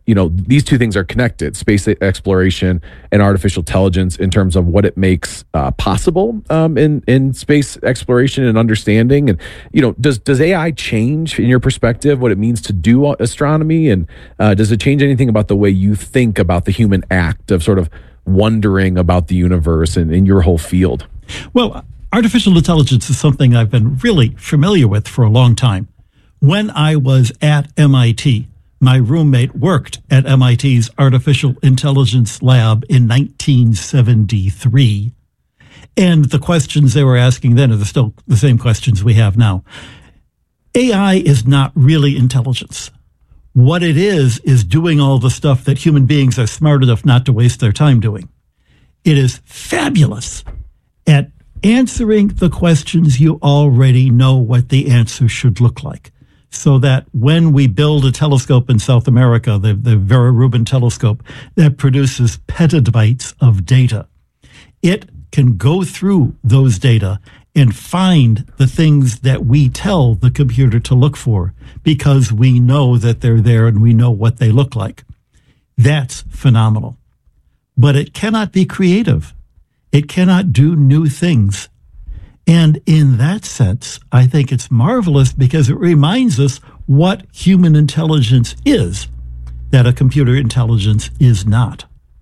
these two things are connected, space exploration and artificial intelligence, in terms of what it makes possible in space exploration and understanding. And, does AI change, in your perspective, what it means to do astronomy? And does it change anything about the way you think about the human act of sort of wondering about the universe and in your whole field? Well, artificial intelligence is something I've been really familiar with for a long time. When I was at MIT, my roommate worked at MIT's Artificial Intelligence Lab in 1973. And the questions they were asking then are still the same questions we have now. AI is not really intelligence. What it is doing all the stuff that human beings are smart enough not to waste their time doing. It is fabulous at answering the questions you already know what the answer should look like. So that when we build a telescope in South America, the Vera Rubin telescope, that produces petabytes of data, it can go through those data and find the things that we tell the computer to look for because we know that they're there and we know what they look like. That's phenomenal. But it cannot be creative. It cannot do new things. And in that sense, I think it's marvelous because it reminds us what human intelligence is, that a computer intelligence is not.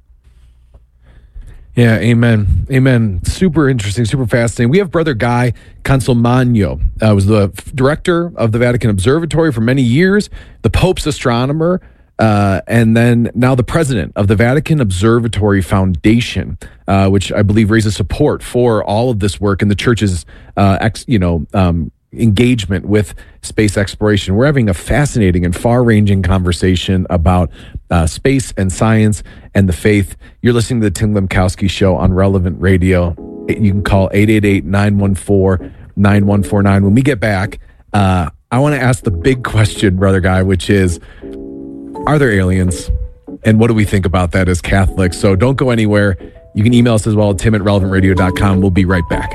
Yeah, amen. Amen. Super interesting, super fascinating. We have Brother Guy Consolmagno, was the director of the Vatican Observatory for many years, the Pope's astronomer, and then now the president of the Vatican Observatory Foundation, which I believe raises support for all of this work and the church's, engagement with space exploration. We're having a fascinating and far-ranging conversation about space and science and the faith. You're listening to the Tim Glemkowski Show on Relevant Radio. You can call 888-914-9149. When we get back, I want to ask the big question, Brother Guy, which is, are there aliens? And what do we think about that as Catholics? So don't go anywhere. You can email us as well at tim@relevantradio.com. We'll be right back.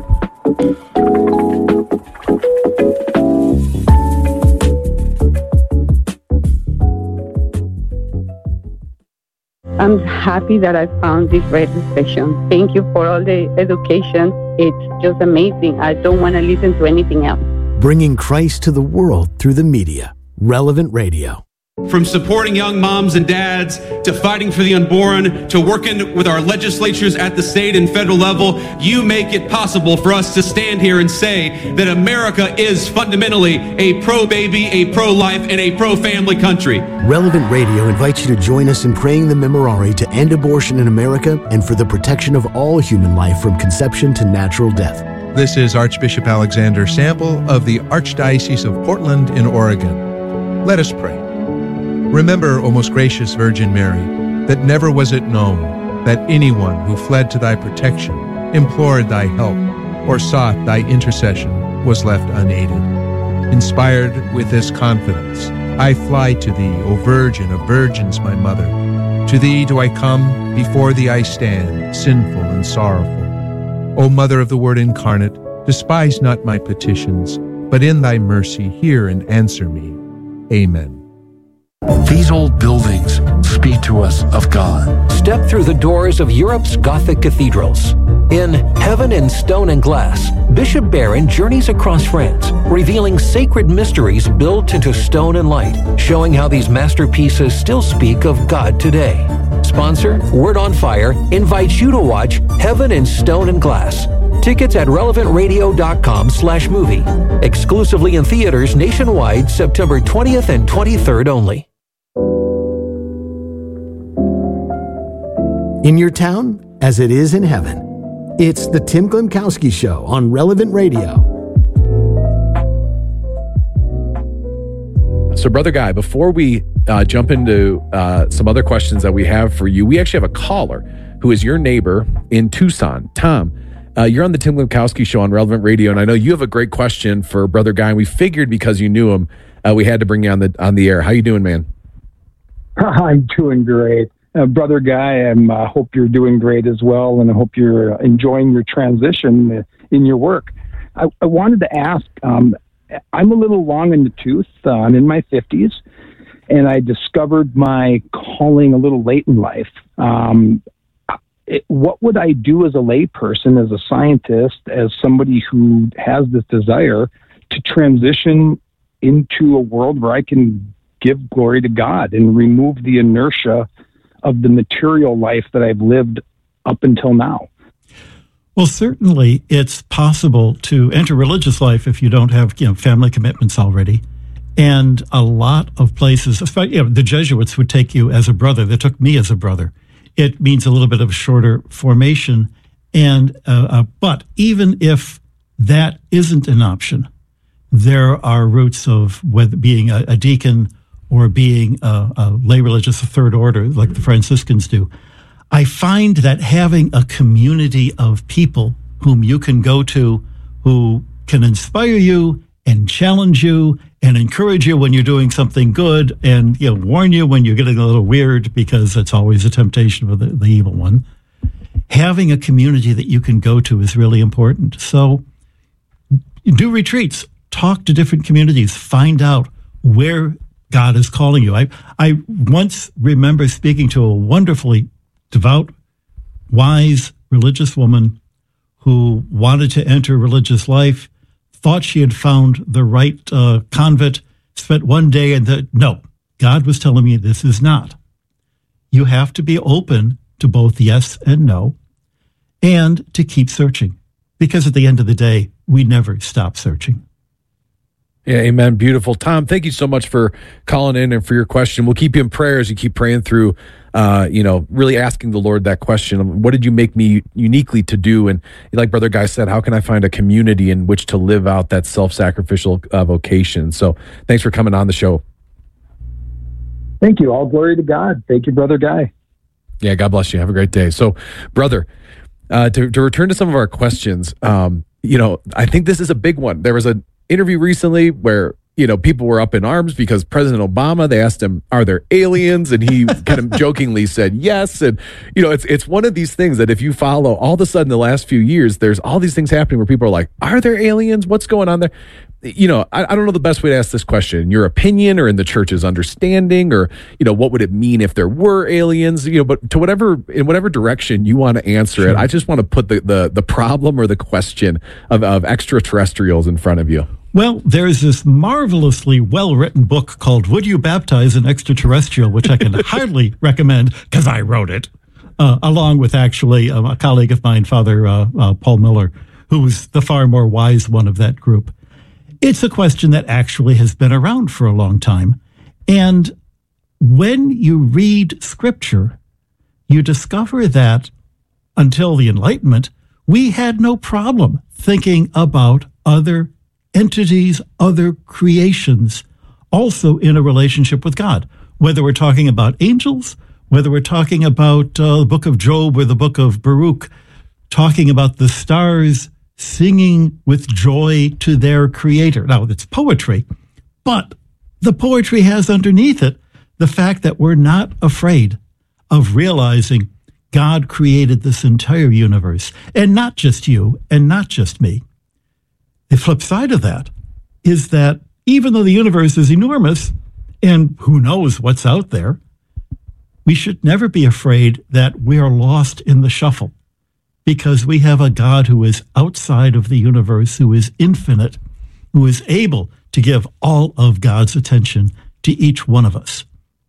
I'm happy that I found this radio station. Thank you for all the education. It's just amazing. I don't want to listen to anything else. Bringing Christ to the world through the media. Relevant Radio. From supporting young moms and dads, to fighting for the unborn, to working with our legislatures at the state and federal level, you make it possible for us to stand here and say that America is fundamentally a pro-baby, a pro-life, and a pro-family country. Relevant Radio invites you to join us in praying the Memorare to end abortion in America and for the protection of all human life from conception to natural death. This is Archbishop Alexander Sample of the Archdiocese of Portland in Oregon. Let us pray. Remember, O most gracious Virgin Mary, that never was it known that anyone who fled to thy protection, implored thy help, or sought thy intercession was left unaided. Inspired with this confidence, I fly to thee, O Virgin of Virgins, my Mother. To thee do I come, before thee I stand, sinful and sorrowful. O Mother of the Word incarnate, despise not my petitions, but in thy mercy hear and answer me. Amen. These old buildings speak to us of God. Step through the doors of Europe's Gothic cathedrals. In Heaven in Stone and Glass, Bishop Barron journeys across France, revealing sacred mysteries built into stone and light, showing how these masterpieces still speak of God today. Sponsor, Word on Fire, invites you to watch Heaven in Stone and Glass. Tickets at relevantradio.com/movie. Exclusively in theaters nationwide, September 20th and 23rd only. In your town, as it is in heaven. It's the Tim Glemkowski Show on Relevant Radio. So, Brother Guy, before we jump into some other questions that we have for you, we actually have a caller who is your neighbor in Tucson. Tom, you're on the Tim Glemkowski Show on Relevant Radio, and I know you have a great question for Brother Guy, and we figured because you knew him, we had to bring you on the air. How you doing, man? I'm doing great. Brother Guy, I hope you're doing great as well, and I hope you're enjoying your transition in your work. I wanted to ask, I'm a little long in the tooth. I'm in my 50s, and I discovered my calling a little late in life. What would I do as a layperson, as a scientist, as somebody who has this desire to transition into a world where I can give glory to God and remove the inertia of the material life that I've lived up until now? Well, certainly it's possible to enter religious life if you don't have, family commitments already. And a lot of places, the Jesuits would take you as a brother. They took me as a brother. It means a little bit of shorter formation. And but even if that isn't an option, there are routes of whether being a deacon or being a lay religious, a third order, like the Franciscans do. I find that having a community of people whom you can go to, who can inspire you and challenge you and encourage you when you're doing something good, and warn you when you're getting a little weird, because it's always a temptation for the evil one. Having a community that you can go to is really important. So do retreats, talk to different communities, find out where God is calling you. I once remember speaking to a wonderfully devout, wise, religious woman who wanted to enter religious life, thought she had found the right convent, spent one day and said, no, God was telling me this is not. You have to be open to both yes and no, and to keep searching, because at the end of the day, we never stop searching. Yeah, amen. Beautiful. Tom, thank you so much for calling in and for your question. We'll keep you in prayer as you keep praying through, really asking the Lord that question. What did you make me uniquely to do? And like Brother Guy said, how can I find a community in which to live out that self-sacrificial vocation? So thanks for coming on the show. Thank you. All glory to God. Thank you, Brother Guy. Yeah, God bless you. Have a great day. So, brother, to return to some of our questions, I think this is a big one. There was an interview recently where people were up in arms because President Obama, they asked him, are there aliens? And he kind of jokingly said yes. And, it's one of these things that if you follow, all of a sudden the last few years, there's all these things happening where people are like, are there aliens? What's going on there? I don't know the best way to ask this question. In your opinion, or in the church's understanding, or, what would it mean if there were aliens? But in whatever direction you want to answer it, I just want to put the problem or the question of extraterrestrials in front of you. Well, there's this marvelously well-written book called Would You Baptize an Extraterrestrial, which I can highly recommend because I wrote it, along with actually a colleague of mine, Father Paul Miller, who was the far more wise one of that group. It's a question that actually has been around for a long time. And when you read Scripture, you discover that until the Enlightenment, we had no problem thinking about other entities, other creations, also in a relationship with God. Whether we're talking about angels, whether we're talking about the book of Job or the book of Baruch, talking about the stars singing with joy to their creator. Now, it's poetry, but the poetry has underneath it the fact that we're not afraid of realizing God created this entire universe, and not just you and not just me. The flip side of that is that even though the universe is enormous, and who knows what's out there, we should never be afraid that we are lost in the shuffle, because we have a God who is outside of the universe, who is infinite, who is able to give all of God's attention to each one of us.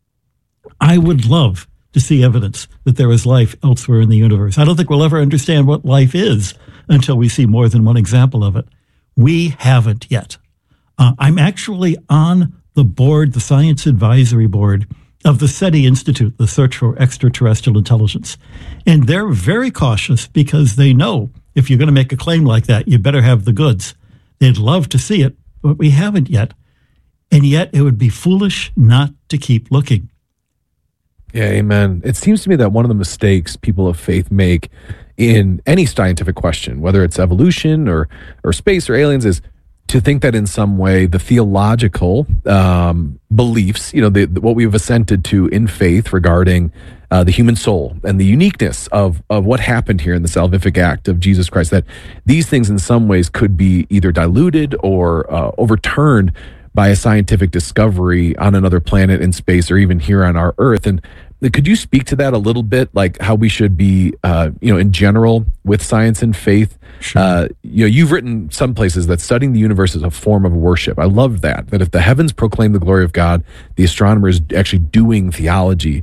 I would love to see evidence that there is life elsewhere in the universe. I don't think we'll ever understand what life is until we see more than one example of it. We haven't yet. I'm actually on the board, the Science Advisory Board of the SETI Institute, the Search for Extraterrestrial Intelligence. And they're very cautious because they know if you're going to make a claim like that, you better have the goods. They'd love to see it, but we haven't yet. And yet it would be foolish not to keep looking. Yeah, amen. It seems to me that one of the mistakes people of faith make in any scientific question, whether it's evolution or space or aliens, is to think that in some way the theological beliefs, what we've assented to in faith regarding the human soul and the uniqueness of what happened here in the salvific act of Jesus Christ, that these things in some ways could be either diluted or overturned by a scientific discovery on another planet in space or even here on our Earth. And could you speak to that a little bit, like how we should be, in general with science and faith? Sure. You've written some places that studying the universe is a form of worship. I love that if the heavens proclaim the glory of God, the astronomer is actually doing theology.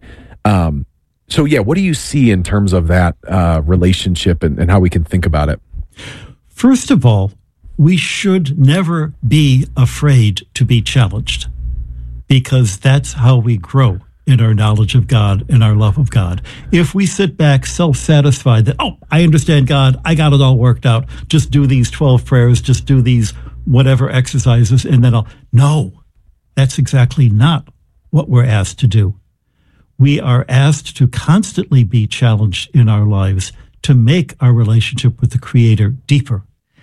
So what do you see in terms of that relationship and how we can think about it? First of all, we should never be afraid to be challenged, because that's how we grow in our knowledge of God and our love of God. If we sit back self-satisfied that, I understand God, I got it all worked out, just do these 12 prayers, just do these whatever exercises, and then no, that's exactly not what we're asked to do. We are asked to constantly be challenged in our lives to make our relationship with the Creator deeper.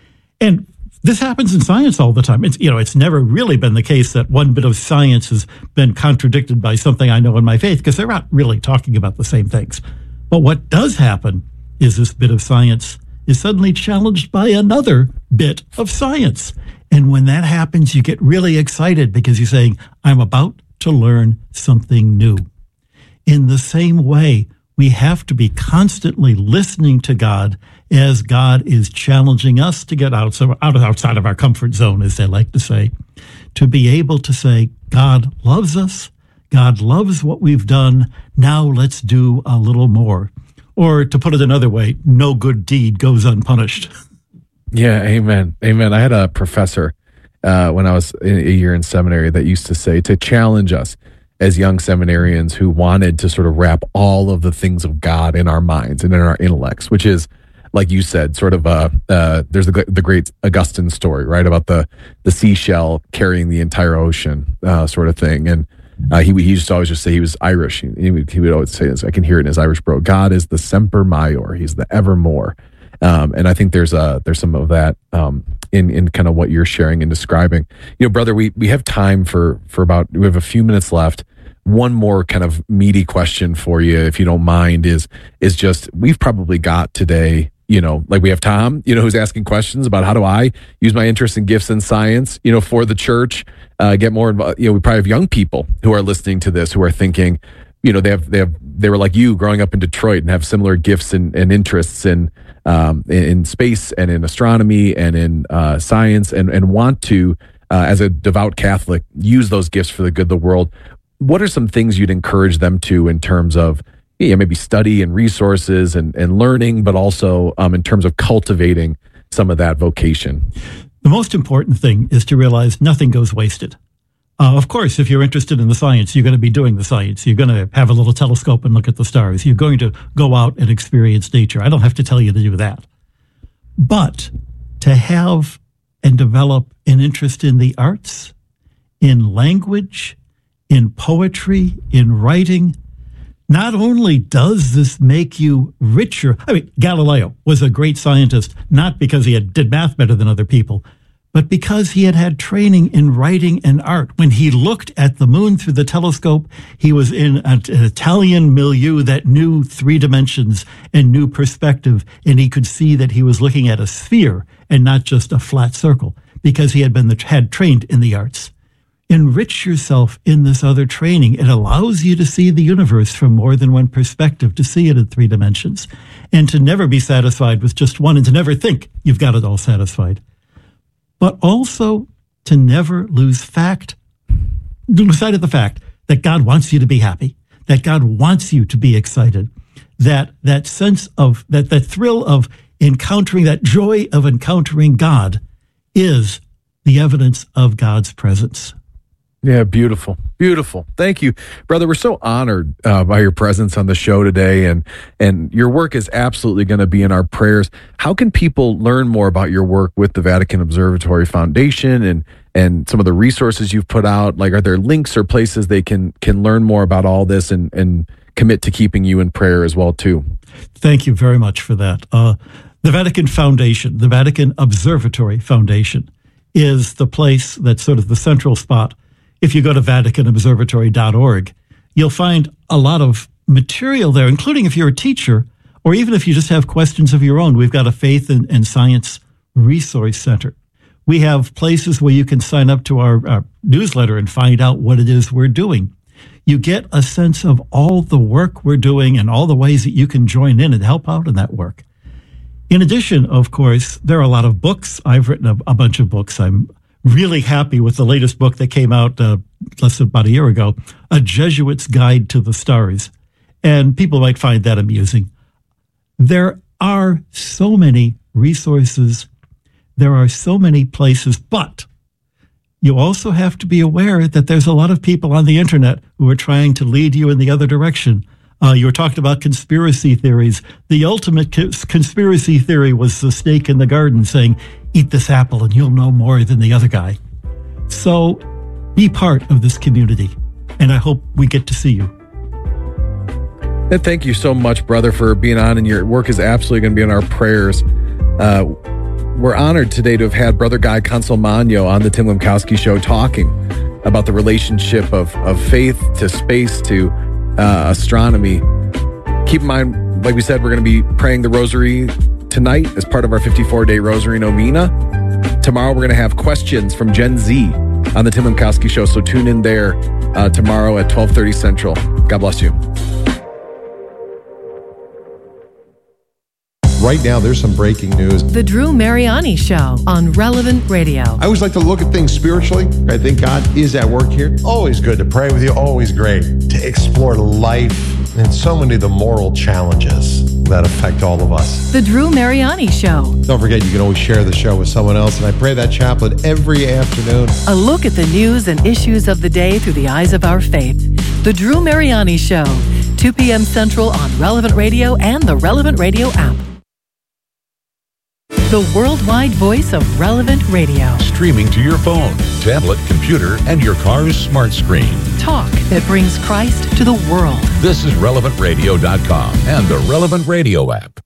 And this happens in science all the time. It's never really been the case that one bit of science has been contradicted by something I know in my faith, because they're not really talking about the same things. But what does happen is this bit of science is suddenly challenged by another bit of science. And when that happens, you get really excited because you're saying, I'm about to learn something new. In the same way, we have to be constantly listening to God as God is challenging us to get outside of our comfort zone, as they like to say, to be able to say, God loves us. God loves what we've done. Now let's do a little more. Or to put it another way, no good deed goes unpunished. Yeah, amen. Amen. I had a professor when I was a year in seminary that used to say, to challenge us as young seminarians who wanted to sort of wrap all of the things of God in our minds and in our intellects, which is, like you said, sort of there's the great Augustine story, right, about the seashell carrying the entire ocean, sort of thing. And he used to always just say he was Irish. He would always say this. I can hear it in his Irish brogue. God is the semper maior. He's the evermore. And I think there's some of that in kind of what you're sharing and describing. Brother, we have time we have a few minutes left. One more kind of meaty question for you, if you don't mind, is just, we've probably got today, like we have Tom, who's asking questions about how do I use my interests and gifts in science, for the church, get more involved. We probably have young people who are listening to this, who are thinking, they were like you growing up in Detroit and have similar gifts and interests in space and in astronomy and in science and want to, as a devout Catholic, use those gifts for the good of the world. What are some things you'd encourage them to in terms of maybe study and resources and learning, but also in terms of cultivating some of that vocation? The most important thing is to realize nothing goes wasted. Of course, if you're interested in the science, you're going to be doing the science. You're going to have a little telescope and look at the stars. You're going to go out and experience nature. I don't have to tell you to do that. But to have and develop an interest in the arts, in language, in poetry, in writing, not only does this make you richer. Galileo was a great scientist, not because he did math better than other people, but because he had training in writing and art. When he looked at the moon through the telescope, he was in an Italian milieu that knew 3 dimensions and knew perspective, and he could see that he was looking at a sphere and not just a flat circle, because he had trained in the arts. Enrich yourself in this other training. It allows you to see the universe from more than one perspective, to see it in 3 dimensions, and to never be satisfied with just one, and to never think you've got it all satisfied. But also to never lose sight of the fact that God wants you to be happy, that God wants you to be excited, that sense of, that thrill of encountering, that joy of encountering God is the evidence of God's presence. Yeah, beautiful. Beautiful. Thank you, brother. We're so honored by your presence on the show today, and your work is absolutely going to be in our prayers. How can people learn more about your work with the Vatican Observatory Foundation and some of the resources you've put out? Like, are there links or places they can learn more about all this and commit to keeping you in prayer as well, too? Thank you very much for that. The Vatican Foundation, the Vatican Observatory Foundation, is the place that's sort of the central spot. If you go to VaticanObservatory.org, you'll find a lot of material there, including if you're a teacher, or even if you just have questions of your own. We've got a Faith and Science Resource Center, We have places where you can sign up to our newsletter and find out what it is we're doing. You get a sense of all the work we're doing and all the ways that you can join in and help out in that work. In addition, of course, there are a lot of books. I've written a bunch of books. I'm really happy with the latest book that came out less than about a year ago, A Jesuit's Guide to the Stars. And people might find that amusing. There are so many resources. There are so many places, but you also have to be aware that there's a lot of people on the internet who are trying to lead you in the other direction. You were talking about conspiracy theories. The ultimate conspiracy theory was the snake in the garden saying, eat this apple and you'll know more than the other guy. So be part of this community, and I hope we get to see you. And thank you so much, brother, for being on, and your work is absolutely going to be in our prayers. We're honored today to have had Brother Guy Consolmagno on the Tim Lemkowski Show talking about the relationship of faith to space to astronomy. Keep in mind, like we said, we're going to be praying the rosary tonight as part of our 54-day rosary novena. Tomorrow we're going to have questions from Gen Z on the Tim Lemkowski Show, so tune in there tomorrow at 12:30 Central. God bless you. Right now, there's some breaking news. The Drew Mariani Show on Relevant Radio. I always like to look at things spiritually. I think God is at work here. Always good to pray with you. Always great to explore life and so many of the moral challenges that affect all of us. The Drew Mariani Show. Don't forget, you can always share the show with someone else. And I pray that chaplet every afternoon. A look at the news and issues of the day through the eyes of our faith. The Drew Mariani Show. 2 p.m. Central on Relevant Radio and the Relevant Radio app. The worldwide voice of Relevant Radio. Streaming to your phone, tablet, computer, and your car's smart screen. Talk that brings Christ to the world. This is RelevantRadio.com and the Relevant Radio app.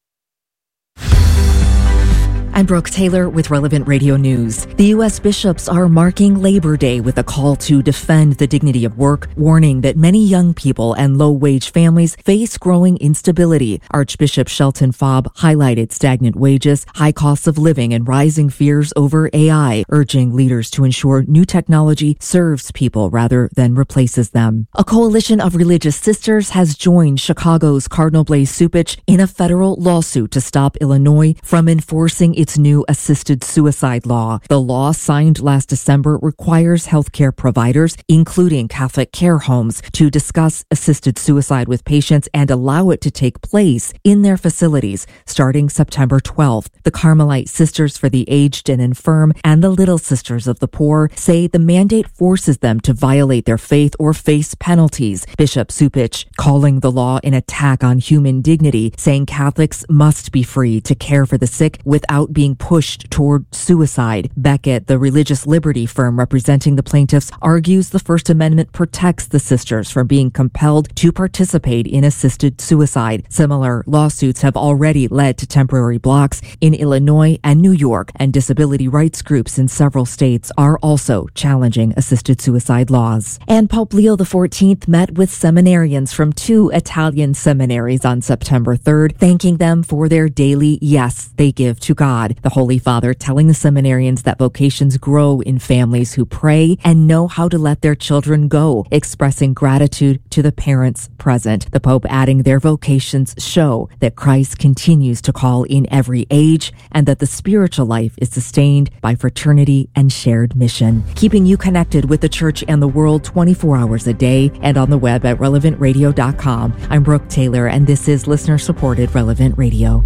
I'm Brooke Taylor with Relevant Radio News. The U.S. bishops are marking Labor Day with a call to defend the dignity of work, warning that many young people and low-wage families face growing instability. Archbishop Shelton Faub highlighted stagnant wages, high costs of living, and rising fears over AI, urging leaders to ensure new technology serves people rather than replaces them. A coalition of religious sisters has joined Chicago's Cardinal Blaise Cupich in a federal lawsuit to stop Illinois from enforcing its new assisted suicide law. The law, signed last December, requires healthcare providers, including Catholic care homes, to discuss assisted suicide with patients and allow it to take place in their facilities starting September 12th. The Carmelite Sisters for the Aged and Infirm and the Little Sisters of the Poor say the mandate forces them to violate their faith or face penalties. Bishop Cupich calling the law an attack on human dignity, saying Catholics must be free to care for the sick without being pushed toward suicide. Beckett, the religious liberty firm representing the plaintiffs, argues the First Amendment protects the sisters from being compelled to participate in assisted suicide. Similar lawsuits have already led to temporary blocks in Illinois and New York, and disability rights groups in several states are also challenging assisted suicide laws. And Pope Leo XIV met with seminarians from 2 Italian seminaries on September 3rd, thanking them for their daily yes they give to God. The Holy Father telling the seminarians that vocations grow in families who pray and know how to let their children go, expressing gratitude to the parents present. The Pope adding their vocations show that Christ continues to call in every age and that the spiritual life is sustained by fraternity and shared mission. Keeping you connected with the church and the world 24 hours a day and on the web at relevantradio.com. I'm Brooke Taylor, and this is listener-supported Relevant Radio.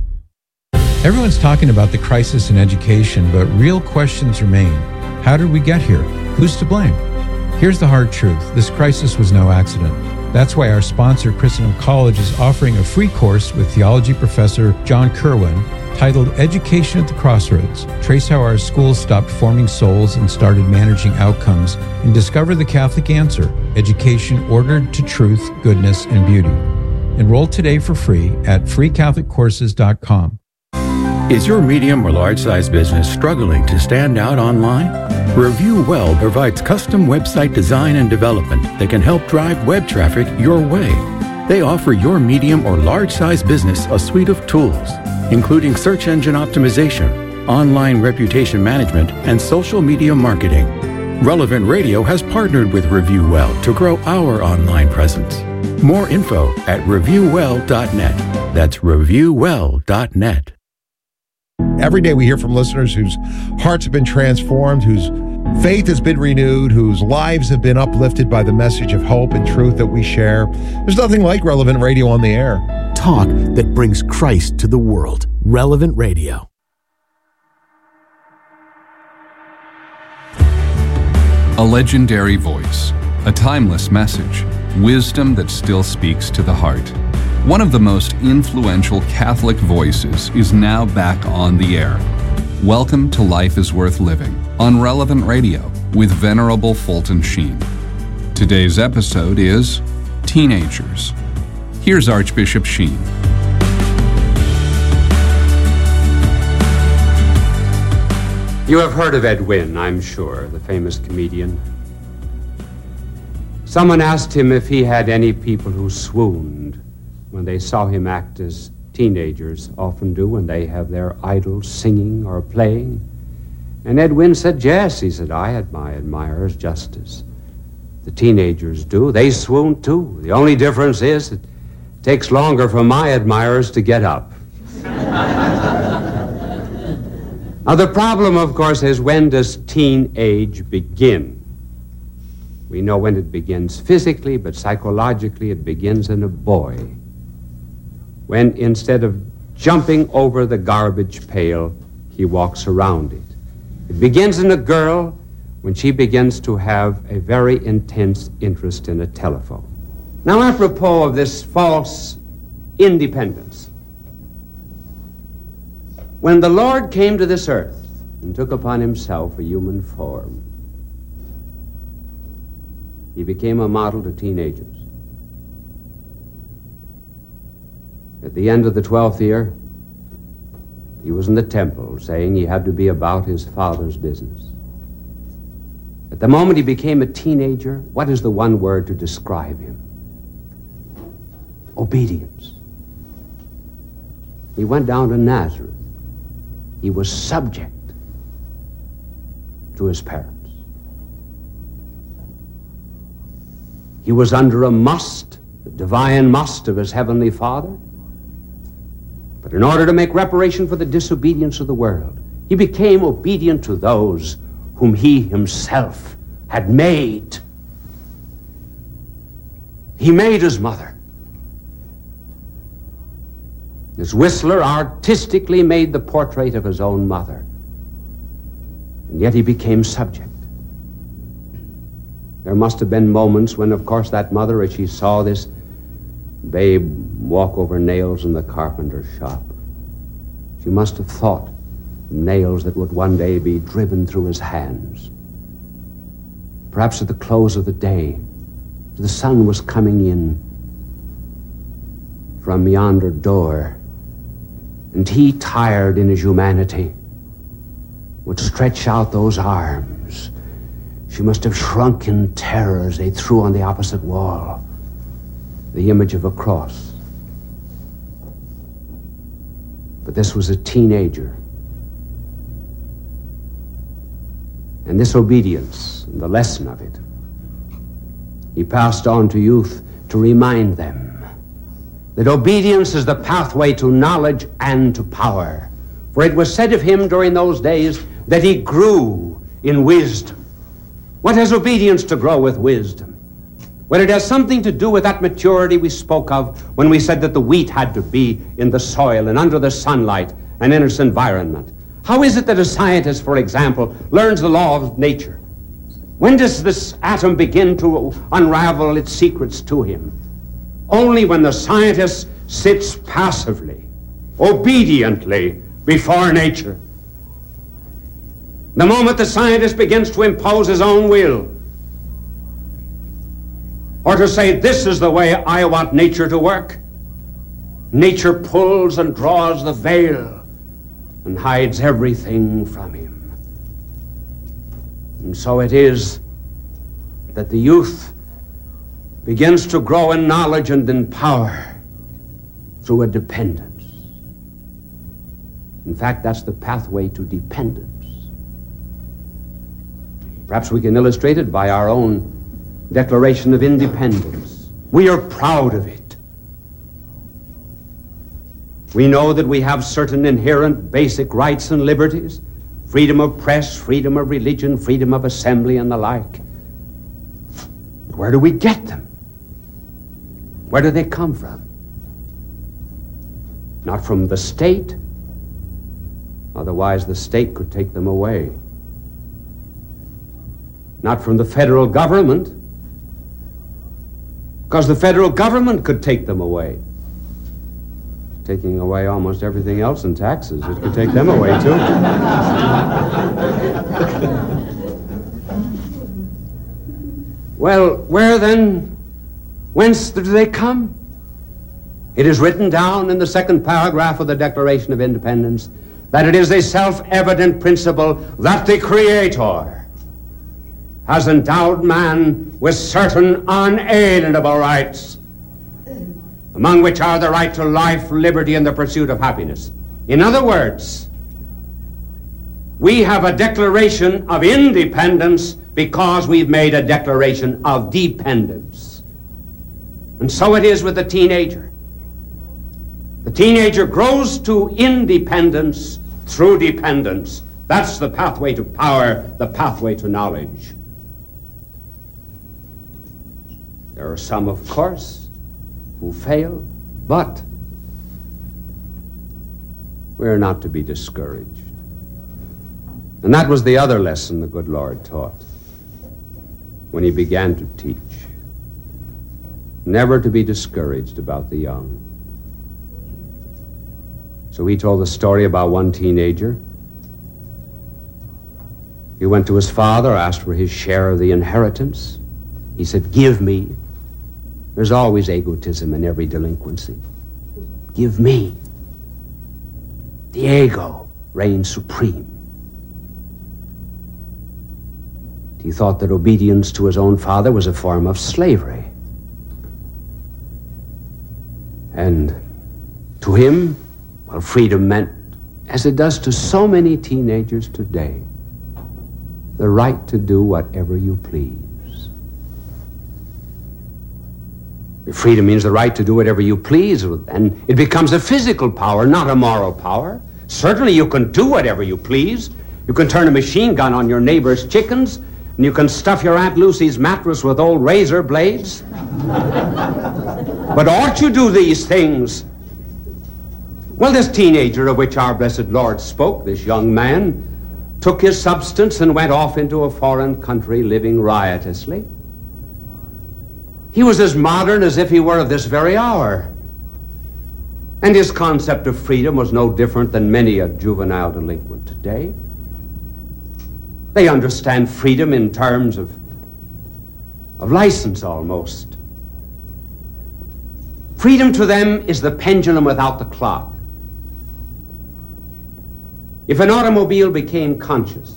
Everyone's talking about the crisis in education, but real questions remain. How did we get here? Who's to blame? Here's the hard truth. This crisis was no accident. That's why our sponsor, Christendom College, is offering a free course with theology professor John Kerwin titled Education at the Crossroads. Trace how our schools stopped forming souls and started managing outcomes, and discover the Catholic answer: education ordered to truth, goodness, and beauty. Enroll today for free at freecatholiccourses.com. Is your medium or large-size business struggling to stand out online? Review Well provides custom website design and development that can help drive web traffic your way. They offer your medium or large-size business a suite of tools, including search engine optimization, online reputation management, and social media marketing. Relevant Radio has partnered with ReviewWell to grow our online presence. More info at reviewwell.net. That's reviewwell.net. Every day we hear from listeners whose hearts have been transformed, whose faith has been renewed, whose lives have been uplifted by the message of hope and truth that we share. There's nothing like Relevant Radio on the air. Talk that brings Christ to the world. Relevant Radio. A legendary voice, a timeless message, wisdom that still speaks to the heart. One of the most influential Catholic voices is now back on the air. Welcome to Life is Worth Living on Relevant Radio with Venerable Fulton Sheen. Today's episode is Teenagers. Here's Archbishop Sheen. You have heard of Ed Wynn, I'm sure, the famous comedian. Someone asked him if he had any people who swooned when they saw him act as teenagers often do when they have their idols singing or playing. And Ed Wynn said, yes. He said, I had my admirers just as the teenagers do. They swoon too. The only difference is it takes longer for my admirers to get up. Now, the problem, of course, is when does teenage begin? We know when it begins physically, but psychologically it begins in a boy. When instead of jumping over the garbage pail, he walks around it. It begins in a girl when she begins to have a very intense interest in a telephone. Now, apropos of this false independence, when the Lord came to this earth and took upon himself a human form, he became a model to teenagers. At the end of the 12th year, he was in the temple saying he had to be about his Father's business. At the moment he became a teenager, what is the one word to describe him? Obedience. He went down to Nazareth. He was subject to his parents. He was under a must, the divine must of his heavenly Father. But in order to make reparation for the disobedience of the world, he became obedient to those whom he himself had made. He made his mother. As Whistler artistically made the portrait of his own mother, and yet he became subject. There must have been moments when, of course, that mother, as she saw this babe walk over nails in the carpenter's shop, she must have thought of nails that would one day be driven through his hands. Perhaps at the close of the day, the sun was coming in from yonder door, and he, tired in his humanity, would stretch out those arms. She must have shrunk in terror as they threw on the opposite wall the image of a cross. But this was a teenager. And this obedience, and the lesson of it, he passed on to youth to remind them that obedience is the pathway to knowledge and to power. For it was said of him during those days that he grew in wisdom. What has obedience to grow with wisdom? Well, it has something to do with that maturity we spoke of when we said that the wheat had to be in the soil and under the sunlight and in its environment. How is it that a scientist, for example, learns the law of nature? When does this atom begin to unravel its secrets to him? Only when the scientist sits passively, obediently before nature. The moment the scientist begins to impose his own will, or to say, this is the way I want nature to work, nature pulls and draws the veil and hides everything from him. And so it is that the youth begins to grow in knowledge and in power through a dependence. In fact, that's the pathway to dependence. Perhaps we can illustrate it by our own Declaration of Independence. We are proud of it. We know that we have certain inherent basic rights and liberties, freedom of press, freedom of religion, freedom of assembly, and the like. Where do we get them? Where do they come from? Not from the state. Otherwise, the state could take them away. Not from the federal government, because the federal government could take them away. Taking away almost everything else in taxes, it could take them away too. Well, whence do they come? It is written down in the second paragraph of the Declaration of Independence that it is a self-evident principle that the Creator has endowed man with certain unalienable rights, among which are the right to life, liberty, and the pursuit of happiness. In other words, we have a declaration of independence because we've made a declaration of dependence. And so it is with the teenager. The teenager grows to independence through dependence. That's the pathway to power, the pathway to knowledge. There are some, of course, who fail, but we're not to be discouraged. And that was the other lesson the good Lord taught when he began to teach. Never to be discouraged about the young. So he told the story about one teenager. He went to his father, asked for his share of the inheritance. He said, "Give me." There's always egotism in every delinquency. Give me. The ego reigns supreme. He thought that obedience to his own father was a form of slavery. And to him, well, freedom meant, as it does to so many teenagers today, the right to do whatever you please. Freedom means the right to do whatever you please, and it becomes a physical power, not a moral power. Certainly you can do whatever you please. You can turn a machine gun on your neighbor's chickens, and you can stuff your Aunt Lucy's mattress with old razor blades. But ought you do these things? Well, this teenager of which our blessed Lord spoke, this young man, took his substance and went off into a foreign country living riotously. He was as modern as if he were of this very hour. And his concept of freedom was no different than many a juvenile delinquent today. They understand freedom in terms of license almost. Freedom to them is the pendulum without the clock. If an automobile became conscious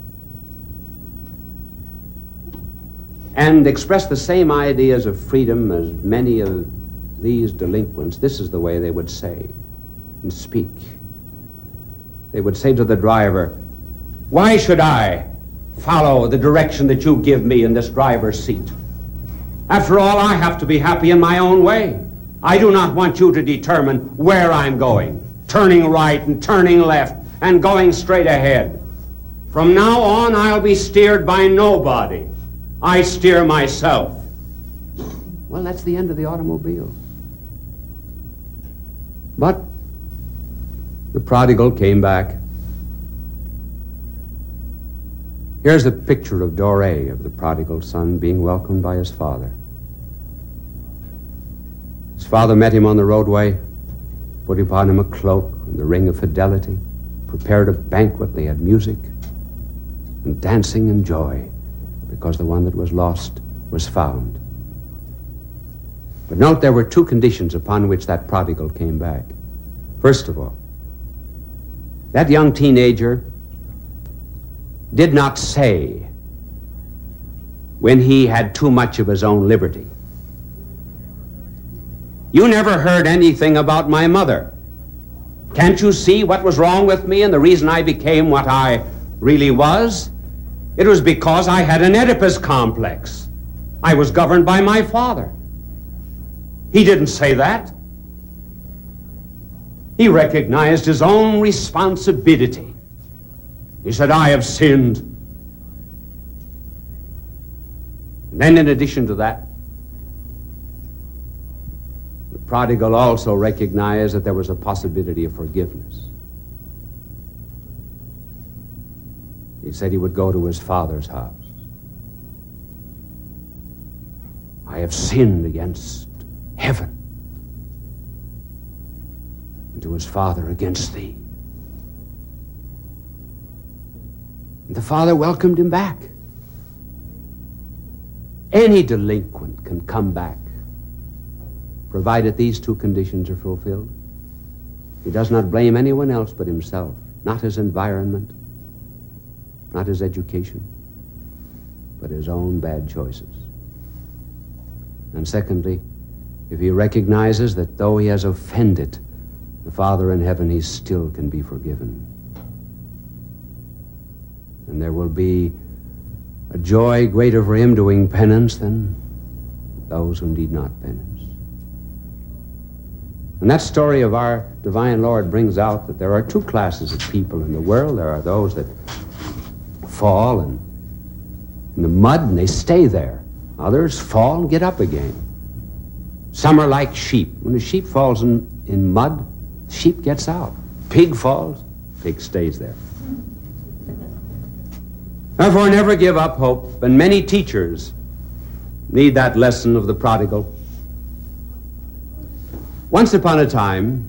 and expressed the same ideas of freedom as many of these delinquents, this is the way they would say and speak. They would say to the driver, "Why should I follow the direction that you give me in this driver's seat? After all, I have to be happy in my own way. I do not want you to determine where I'm going, turning right and turning left and going straight ahead. From now on, I'll be steered by nobody. I steer myself." Well, that's the end of the automobile. But the prodigal came back. Here's a picture of Doré, of the prodigal son, being welcomed by his father. His father met him on the roadway, put upon him a cloak and the ring of fidelity, prepared a banquet. They had music and dancing and joy, because the one that was lost was found. But note, there were two conditions upon which that prodigal came back. First of all, that young teenager did not say, when he had too much of his own liberty, "You never heard anything about my mother. Can't you see what was wrong with me and the reason I became what I really was? It was because I had an Oedipus complex. I was governed by my father. He didn't say that. He recognized his own responsibility. He said, I have sinned. And then in addition to that, the prodigal also recognized that there was a possibility of forgiveness. He said he would go to his father's house. I have sinned against heaven, and to his father against thee. And the father welcomed him back. Any delinquent can come back, provided these two conditions are fulfilled. He does not blame anyone else but himself, not his environment, not his education, but his own bad choices. And secondly, if he recognizes that though he has offended the Father in heaven, he still can be forgiven. And there will be a joy greater for him doing penance than those who need not penance. And that story of our divine Lord brings out that there are two classes of people in the world. There are those that fall in the mud and they stay there. Others fall and get up again. Some are like sheep. When a sheep falls in mud, sheep gets out. Pig falls, pig stays there. Therefore, never give up hope, and many teachers need that lesson of the prodigal. Once upon a time,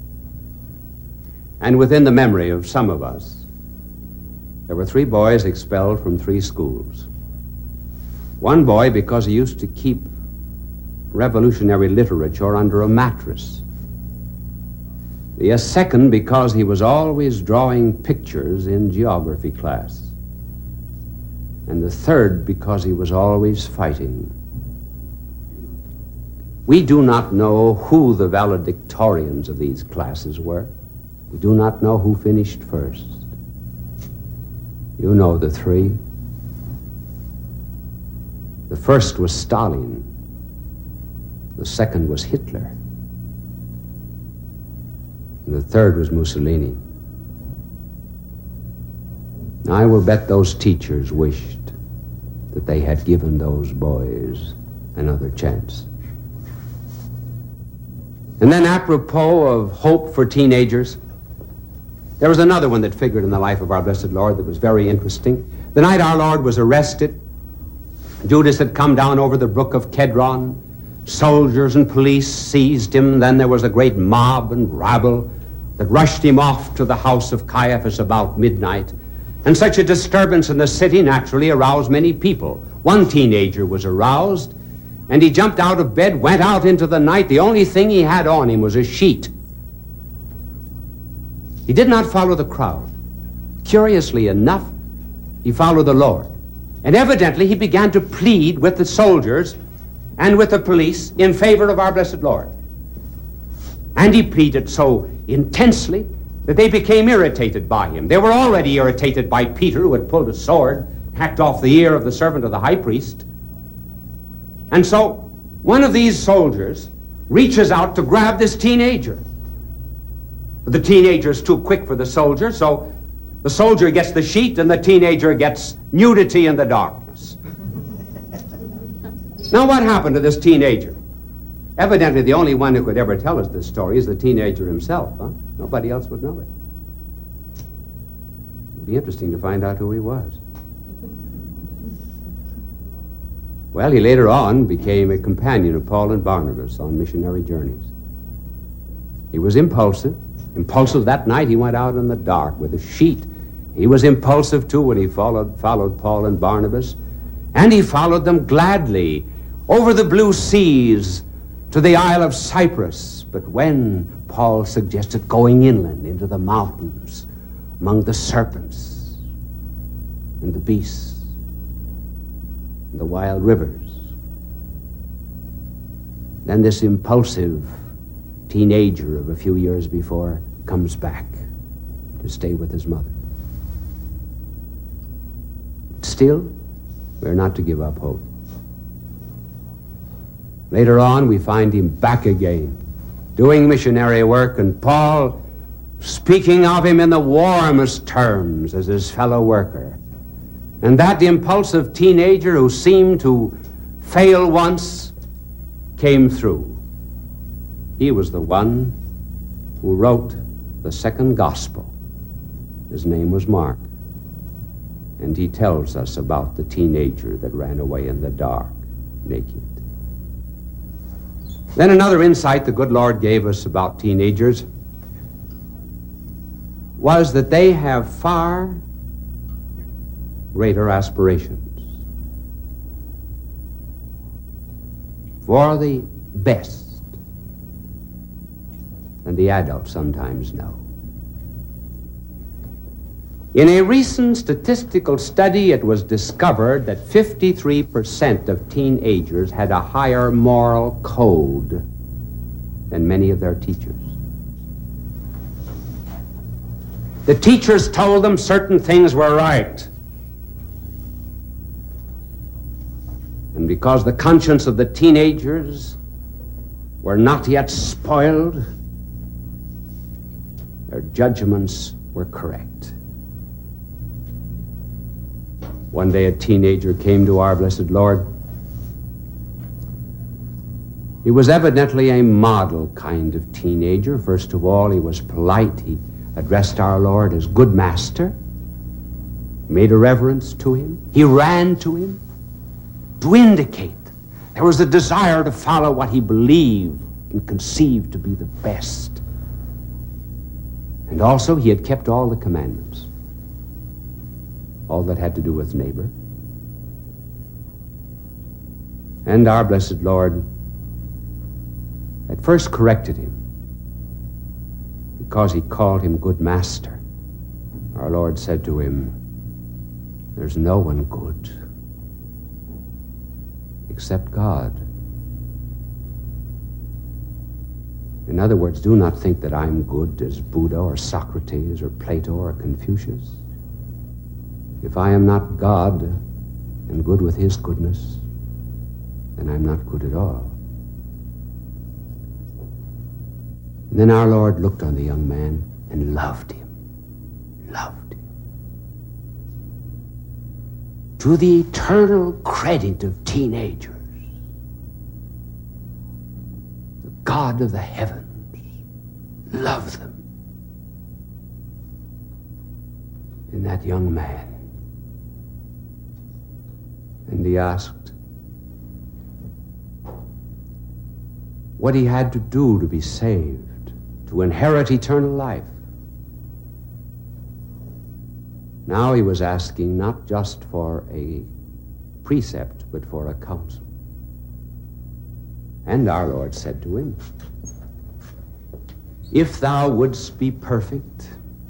and within the memory of some of us, there were 3 boys expelled from 3 schools. One boy because he used to keep revolutionary literature under a mattress. The second because he was always drawing pictures in geography class. And the third because he was always fighting. We do not know who the valedictorians of these classes were. We do not know who finished first. You know the 3. The first was Stalin. The second was Hitler. And the third was Mussolini. Now, I will bet those teachers wished that they had given those boys another chance. And then, apropos of hope for teenagers, there was another one that figured in the life of our blessed Lord that was very interesting. The night our Lord was arrested, Judas had come down over the brook of Kedron. Soldiers and police seized him. Then there was a great mob and rabble that rushed him off to the house of Caiaphas about midnight. And such a disturbance in the city naturally aroused many people. One teenager was aroused, and he jumped out of bed, went out into the night. The only thing he had on him was a sheet. He did not follow the crowd. Curiously enough, he followed the Lord. And evidently he began to plead with the soldiers and with the police in favor of our blessed Lord. And he pleaded so intensely that they became irritated by him. They were already irritated by Peter, who had pulled a sword, hacked off the ear of the servant of the high priest. And so one of these soldiers reaches out to grab this teenager. But the teenager is too quick for the soldier, so the soldier gets the sheet and the teenager gets nudity in the darkness. Now, what happened to this teenager? Evidently, the only one who could ever tell us this story is the teenager himself. Nobody else would know it. It'd be interesting to find out who he was. Well, he later on became a companion of Paul and Barnabas on missionary journeys. He was impulsive. Impulsive that night, he went out in the dark with a sheet. He was impulsive, too, when he followed Paul and Barnabas. And he followed them gladly over the blue seas to the Isle of Cyprus. But when Paul suggested going inland into the mountains, among the serpents and the beasts and the wild rivers, then this impulsive teenager of a few years before comes back to stay with his mother. Still, we're not to give up hope. Later on, we find him back again, doing missionary work, and Paul speaking of him in the warmest terms as his fellow worker. And that impulsive teenager who seemed to fail once came through. He was the one who wrote the second gospel. His name was Mark. And he tells us about the teenager that ran away in the dark, naked. Then another insight the good Lord gave us about teenagers was that they have far greater aspirations for the best than the adults sometimes know. In a recent statistical study, it was discovered that 53% of teenagers had a higher moral code than many of their teachers. The teachers told them certain things were right. And because the conscience of the teenagers were not yet spoiled, their judgments were correct. One day a teenager came to our blessed Lord. He was evidently a model kind of teenager. First of all, he was polite. He addressed our Lord as good master, made a reverence to him. He ran to him to indicate there was a desire to follow what he believed and conceived to be the best. And also, he had kept all the commandments, all that had to do with neighbor. And our blessed Lord at first corrected him because he called him good master. Our Lord said to him, "There's no one good except God." In other words, do not think that I'm good as Buddha or Socrates or Plato or Confucius. If I am not God and good with his goodness, then I'm not good at all. And then our Lord looked on the young man and loved him. Loved him. To the eternal credit of teenagers, the God of the heavens loved them. In that young man. And he asked what he had to do to be saved, to inherit eternal life. Now he was asking not just for a precept, but for a counsel. And our Lord said to him, "If thou wouldst be perfect,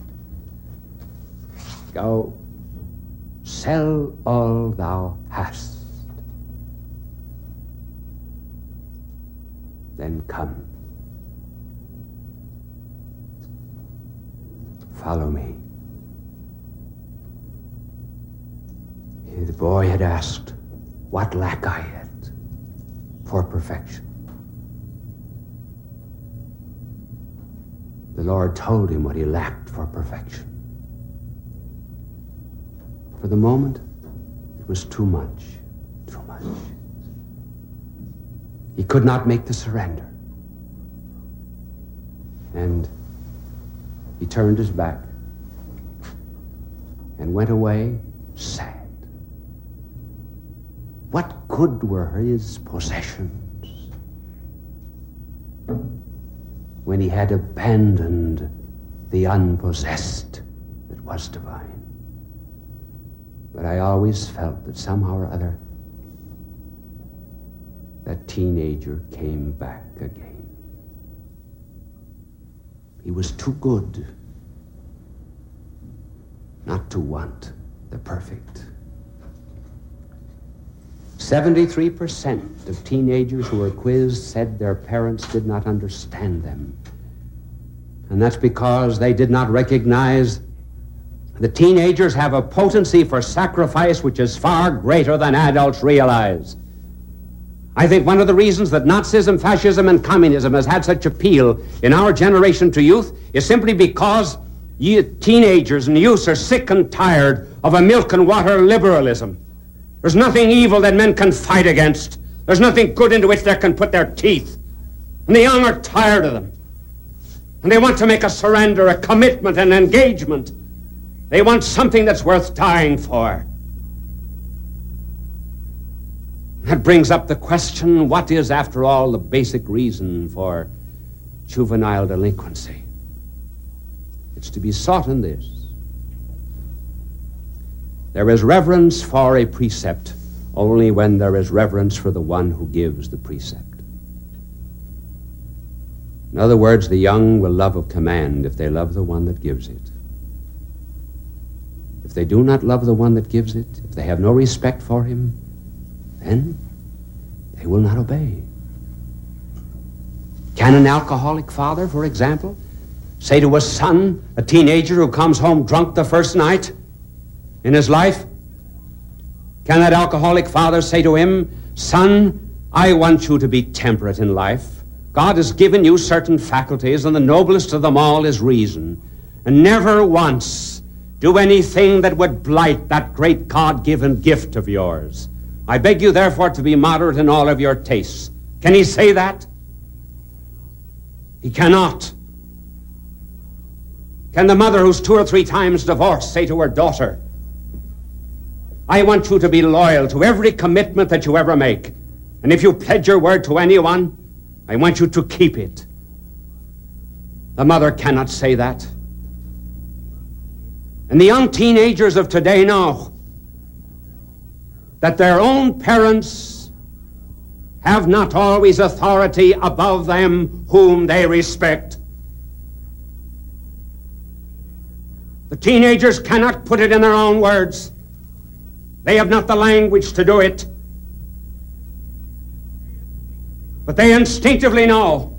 go sell all thou hast, then come, follow me." The boy had asked, "What lack I yet for perfection?" The Lord told him what he lacked for perfection. For the moment, it was too much, too much. He could not make the surrender. And he turned his back and went away sad. What good were his possessions when he had abandoned the unpossessed that was divine? But I always felt that somehow or other that teenager came back again. He was too good not to want the perfect. 73% of teenagers who were quizzed said their parents did not understand them And that's because they did not recognize that teenagers have a potency for sacrifice which is far greater than adults realize. I think one of the reasons that Nazism, fascism, and communism has had such appeal in our generation to youth is simply because teenagers and youths are sick and tired of a milk and water liberalism. There's nothing evil that men can fight against. There's nothing good into which they can put their teeth. And the young are tired of them. And they want to make a surrender, a commitment, an engagement. They want something that's worth dying for. That brings up the question, what is, after all, the basic reason for juvenile delinquency? It's to be sought in this. There is reverence for a precept only when there is reverence for the one who gives the precept. In other words, the young will love a command if they love the one that gives it. If they do not love the one that gives it, if they have no respect for him, then they will not obey. Can an alcoholic father, for example, say to a son, a teenager who comes home drunk the first night in his life, can that alcoholic father say to him, son, I want you to be temperate in life. God has given you certain faculties, and the noblest of them all is reason. And never once do anything that would blight that great God-given gift of yours. I beg you, therefore, to be moderate in all of your tastes. Can he say that? He cannot. Can the mother who's 2 or 3 times divorced say to her daughter, I want you to be loyal to every commitment that you ever make. And if you pledge your word to anyone, I want you to keep it. The mother cannot say that. And the young teenagers of today know that their own parents have not always authority above them whom they respect. The teenagers cannot put it in their own words. They have not the language to do it. But they instinctively know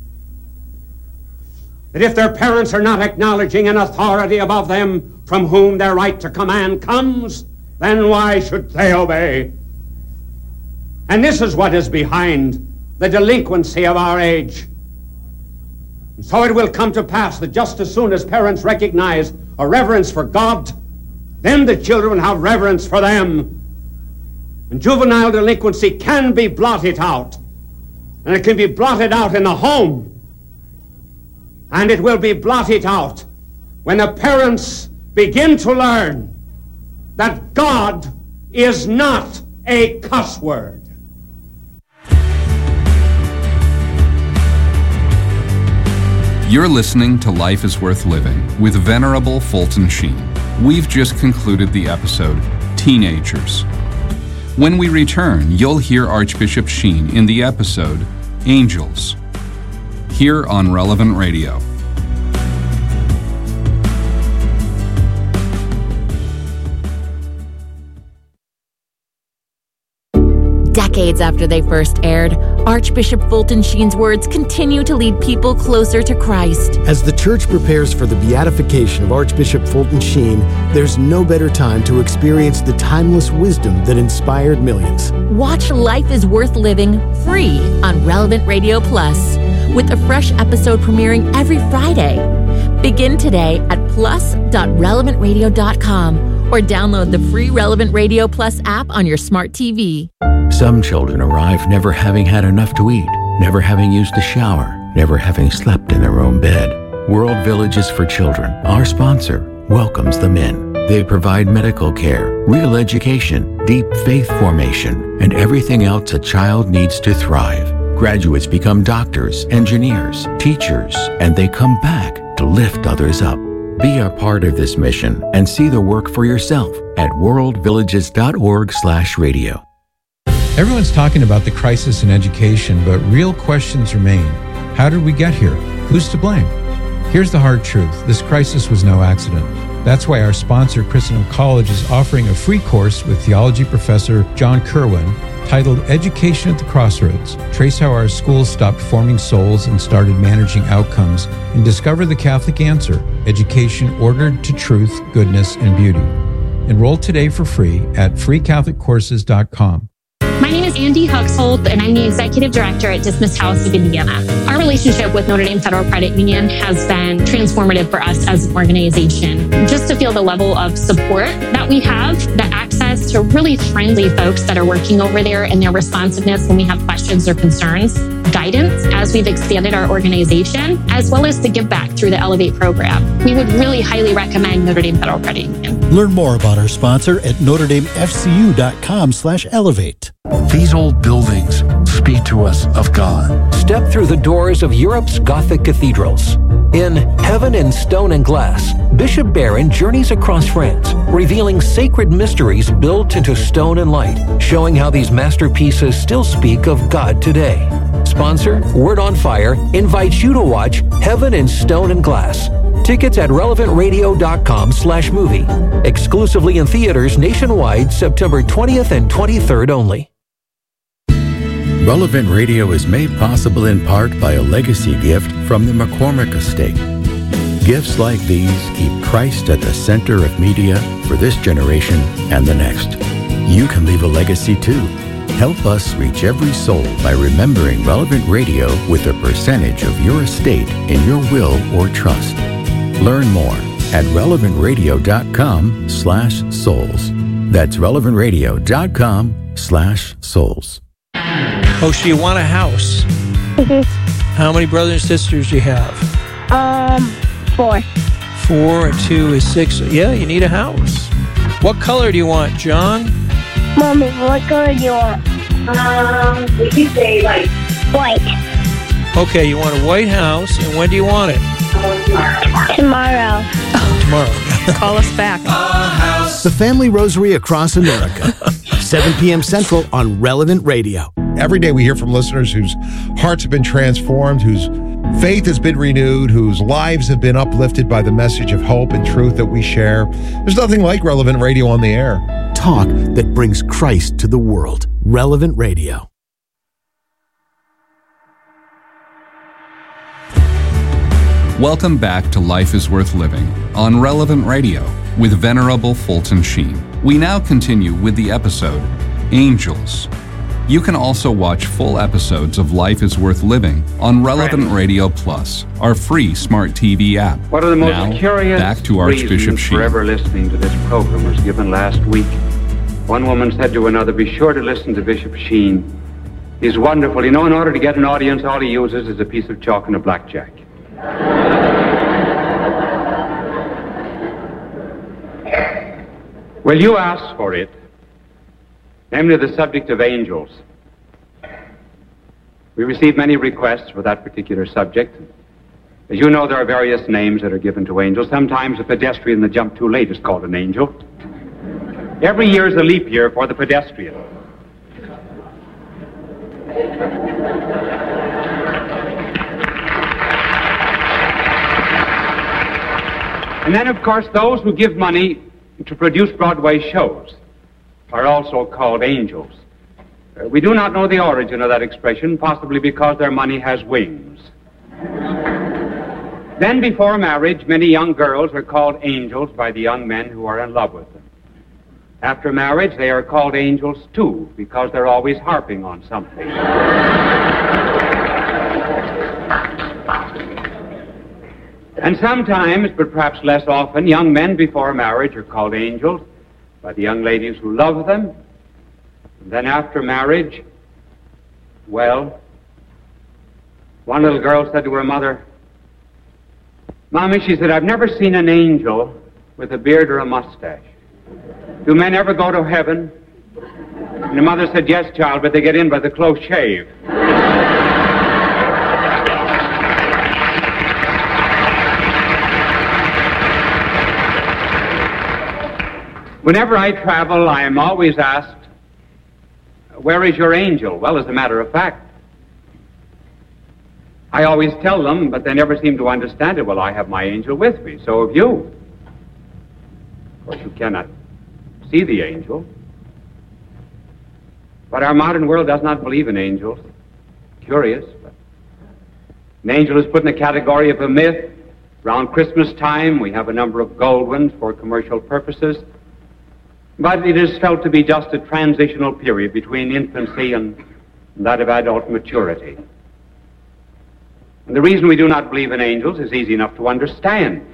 that if their parents are not acknowledging an authority above them from whom their right to command comes, then why should they obey? And this is what is behind the delinquency of our age. And so it will come to pass that just as soon as parents recognize a reverence for God, then the children will have reverence for them. And juvenile delinquency can be blotted out. And it can be blotted out in the home. And it will be blotted out when the parents begin to learn that God is not a cuss word. You're listening to Life is Worth Living with Venerable Fulton Sheen. We've just concluded the episode, Teenagers. When we return, you'll hear Archbishop Sheen in the episode, Angels, here on Relevant Radio. Decades after they first aired, Archbishop Fulton Sheen's words continue to lead people closer to Christ. As the church prepares for the beatification of Archbishop Fulton Sheen, there's no better time to experience the timeless wisdom that inspired millions. Watch Life is Worth Living free on Relevant Radio Plus, with a fresh episode premiering every Friday. Begin today at plus.relevantradio.com or download the free Relevant Radio Plus app on your smart TV. Some children arrive never having had enough to eat, never having used a shower, never having slept in their own bed. World Villages for Children, our sponsor, welcomes them in. They provide medical care, real education, deep faith formation, and everything else a child needs to thrive. Graduates become doctors, engineers, teachers, and they come back to lift others up. Be a part of this mission and see the work for yourself at worldvillages.org/radio. Everyone's talking about the crisis in education, but real questions remain. How did we get here? Who's to blame? Here's the hard truth. This crisis was no accident. That's why our sponsor, Christendom College, is offering a free course with theology professor John Kerwin titled Education at the Crossroads. Trace how our schools stopped forming souls and started managing outcomes, and discover the Catholic answer: education ordered to truth, goodness, and beauty. Enroll today for free at freecatholiccourses.com. My name is Andy Huxhold, and I'm the Executive Director at Dismissed House of Indiana. Our relationship with Notre Dame Federal Credit Union has been transformative for us as an organization. Just to feel the level of support that we have, the access to really friendly folks that are working over there, and their responsiveness when we have questions or concerns, guidance as we've expanded our organization, as well as the give back through the Elevate program. We would really highly recommend Notre Dame Federal Credit Union. Learn more about our sponsor at NotreDameFCU.com/elevate. These old buildings speak to us of God. Step through the doors of Europe's Gothic cathedrals. In Heaven in Stone and Glass, Bishop Barron journeys across France, revealing sacred mysteries built into stone and light, showing how these masterpieces still speak of God today. Sponsor, Word on Fire, invites you to watch Heaven in Stone and Glass. Tickets at relevantradio.com/movie. Exclusively in theaters nationwide, September 20th and 23rd only. Relevant Radio is made possible in part by a legacy gift from the McCormick Estate. Gifts like these keep Christ at the center of media for this generation and the next. You can leave a legacy too. Help us reach every soul by remembering Relevant Radio with a percentage of your estate in your will or trust. Learn more at relevantradio.com/souls. That's relevantradio.com/souls. Oh, so you want a house? How many brothers and sisters do you have? 4. 4 and 2 is 6. Yeah, you need a house. What color do you want, John? Mommy, what color do you want? We could say like white. Okay, you want a white house, and when do you want it? Tomorrow. Tomorrow. Call us back. The Family Rosary Across America, 7 p.m. Central on Relevant Radio. Every day we hear from listeners whose hearts have been transformed, whose faith has been renewed, whose lives have been uplifted by the message of hope and truth that we share. There's nothing like Relevant Radio on the air. Talk that brings Christ to the world. Relevant Radio. Welcome back to Life is Worth Living on Relevant Radio with Venerable Fulton Sheen. We now continue with the episode, Angels. You can also watch full episodes of Life is Worth Living on Relevant Radio Plus, our free smart TV app. One of the most now, curious back to Archbishop reasons Sheen. for ever listening to this program was given last week. One woman said to another, be sure to listen to Bishop Sheen. He's wonderful. You know, in order to get an audience, all he uses is a piece of chalk and a blackjack. Well, you asked for it, namely the subject of angels. We received many requests for that particular subject. As you know, there are various names that are given to angels. Sometimes a pedestrian that jumped too late is called an angel. Every year is a leap year for the pedestrian. And then, of course, those who give money to produce Broadway shows are also called angels. We do not know the origin of that expression, possibly because their money has wings. Then, before marriage, many young girls are called angels by the young men who are in love with them. After marriage, they are called angels, too, because they're always harping on something. And sometimes, but perhaps less often, young men before marriage are called angels by the young ladies who love them. And then after marriage, well, one little girl said to her mother, Mommy, she said, I've never seen an angel with a beard or a mustache. Do men ever go to heaven? And the mother said, yes, child, but they get in by the close shave. Whenever I travel, I am always asked, where is your angel? Well, as a matter of fact, I always tell them, but they never seem to understand it. Well, I have my angel with me, so have you. Of course, you cannot see the angel. But our modern world does not believe in angels. Curious, but an angel is put in the category of a myth. Around Christmas time, we have a number of gold ones for commercial purposes. But it is felt to be just a transitional period between infancy and that of adult maturity. And the reason we do not believe in angels is easy enough to understand.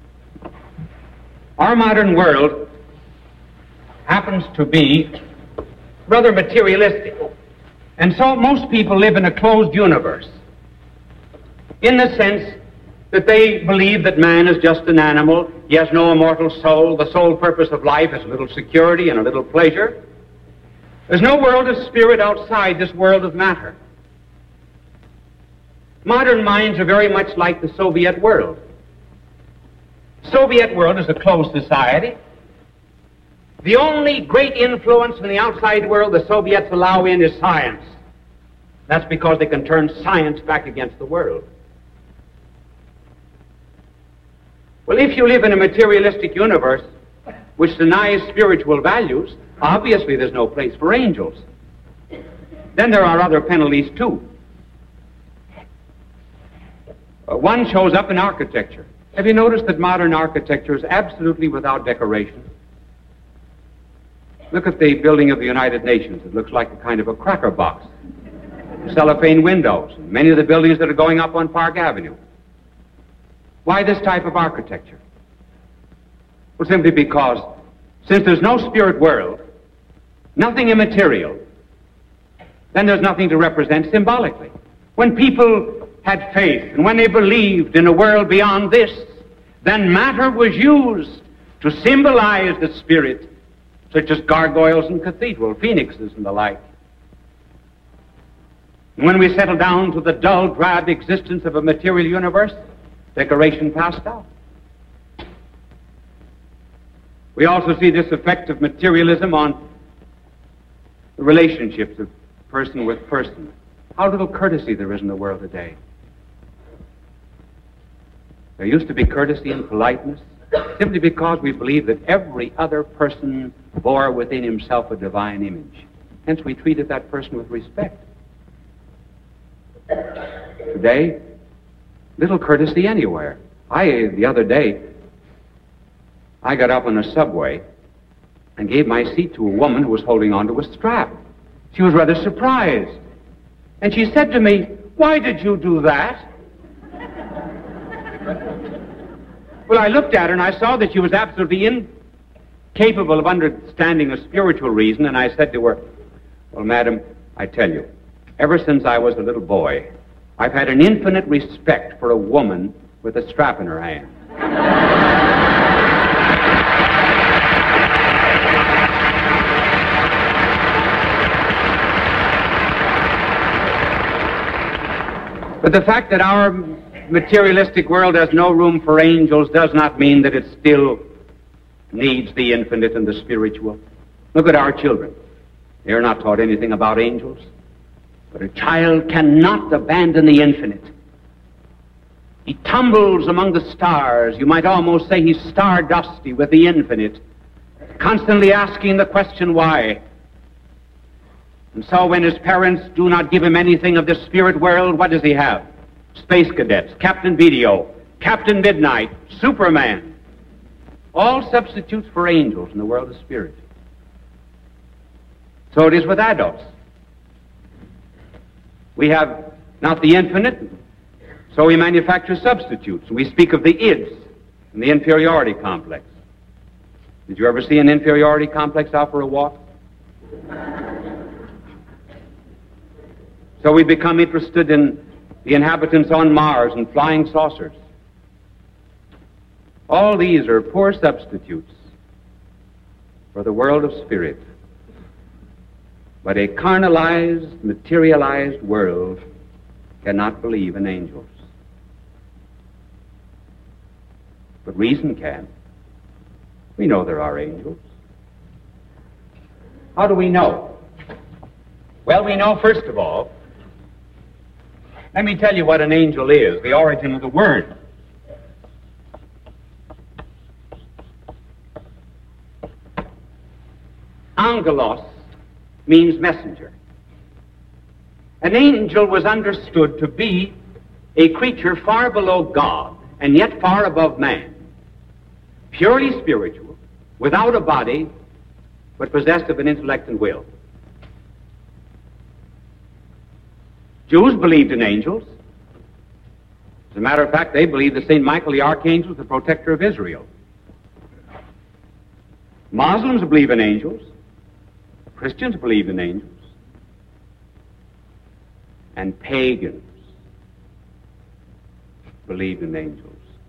Our modern world happens to be rather materialistic. And so most people live in a closed universe, in the sense that they believe that man is just an animal. He has no immortal soul. The sole purpose of life is a little security and a little pleasure. There's no world of spirit outside this world of matter. Modern minds are very much like the Soviet world. The Soviet world is a closed society. The only great influence in the outside world the Soviets allow in is science. That's because they can turn science back against the world. Well, if you live in a materialistic universe which denies spiritual values, obviously there's no place for angels. Then there are other penalties too. One shows up in architecture. Have you noticed that modern architecture is absolutely without decoration? Look at the building of the United Nations. It looks like a kind of a cracker box. Cellophane windows, and many of the buildings that are going up on Park Avenue. Why this type of architecture? Well, simply because since there's no spirit world, nothing immaterial, then there's nothing to represent symbolically. When people had faith and when they believed in a world beyond this, then matter was used to symbolize the spirit, such as gargoyles in cathedral, phoenixes and the like. And when we settle down to the dull, drab existence of a material universe, decoration passed out. We also see this effect of materialism on the relationships of person with person. How little courtesy there is in the world today. There used to be courtesy and politeness simply because we believe that every other person bore within himself a divine image. Hence we treated that person with respect. Today, little courtesy anywhere. The other day, I got up on a subway and gave my seat to a woman who was holding onto a strap. She was rather surprised. And she said to me, "Why did you do that?" Well, I looked at her and I saw that she was absolutely incapable of understanding a spiritual reason, and I said to her, "Well, madam, I tell you, ever since I was a little boy, I've had an infinite respect for a woman with a strap in her hand." But the fact that our materialistic world has no room for angels does not mean that it still needs the infinite and the spiritual. Look at our children. They are not taught anything about angels. But a child cannot abandon the infinite. He tumbles among the stars. You might almost say he's stardusty with the infinite, constantly asking the question, why? And so when his parents do not give him anything of the spirit world, what does he have? Space Cadets, Captain Video, Captain Midnight, Superman. All substitutes for angels in the world of spirit. So it is with adults. We have not the infinite, so we manufacture substitutes. We speak of the ids and the inferiority complex. Did you ever see an inferiority complex out for a walk? So we become interested in the inhabitants on Mars and flying saucers. All these are poor substitutes for the world of spirit. But a carnalized, materialized world cannot believe in angels. But reason can. We know there are angels. How do we know? Well, we know, first of all, let me tell you what an angel is, the origin of the word. Angelos means messenger. An angel was understood to be a creature far below God and yet far above man, purely spiritual, without a body, but possessed of an intellect and will. Jews believed in angels. As a matter of fact, they believed that St. Michael the Archangel was the protector of Israel. Muslims believe in angels. Christians believe in angels. And pagans believed in angels.